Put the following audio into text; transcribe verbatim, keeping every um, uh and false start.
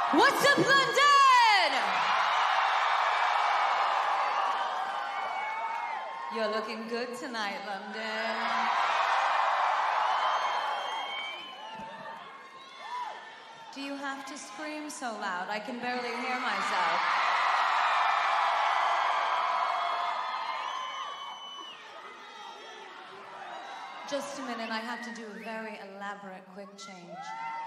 What's up, London? You're looking good tonight, London. Do you have to scream so loud? I can barely hear myself. Just a minute, I have to do a very elaborate quick change.